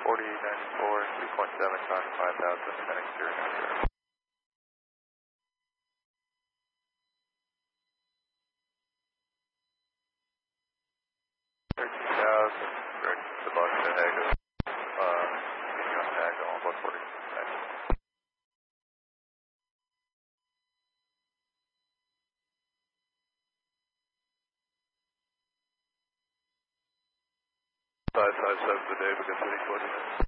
4094, 2.7 times 5,000, heading 090. 13,000, correct, the bus to negative, continue on diagonal on 140. Five five seven, good day, Beacon City, 40 minutes.